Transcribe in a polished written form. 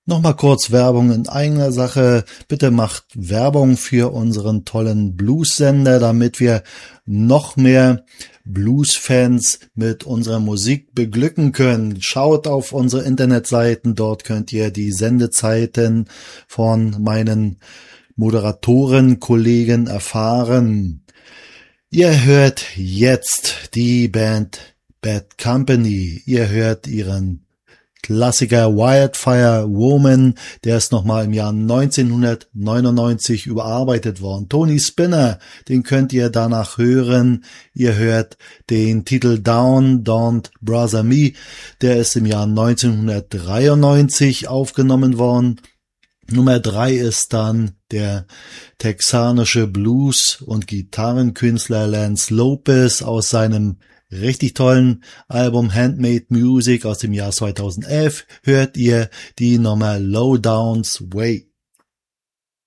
Nochmal kurz Werbung in eigener Sache. Bitte macht Werbung für unseren tollen Blues-Sender, damit wir noch mehr Blues-Fans mit unserer Musik beglücken können. Schaut auf unsere Internetseiten, dort könnt ihr die Sendezeiten von meinen Moderatoren-Kollegen erfahren. Ihr hört jetzt die Band Bad Company. Ihr hört ihren Klassiker Wildfire Woman, der ist nochmal im Jahr 1999 überarbeitet worden. Tony Spinner, den könnt ihr danach hören. Ihr hört den Titel Down, Don't Brother Me, der ist im Jahr 1993 aufgenommen worden. Nummer 3 ist dann der texanische Blues- und Gitarrenkünstler Lance Lopez aus seinem richtig tollen Album Handmade Music aus dem Jahr 2011 hört ihr die Nummer Low Down's Way.